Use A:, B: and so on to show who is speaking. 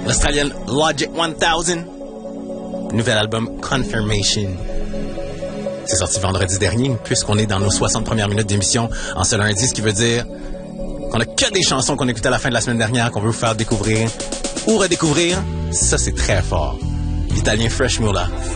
A: l'Australienne Logic 1000. Nouvel album Confirmation. C'est sorti vendredi dernier, puisqu'on est dans nos 60 premières minutes d'émission en ce lundi, ce qui veut dire qu'on a que des chansons qu'on écoutait à la fin de la semaine dernière qu'on veut vous faire découvrir ou redécouvrir. Ça, c'est très fort. L'Italien Fresh Mula.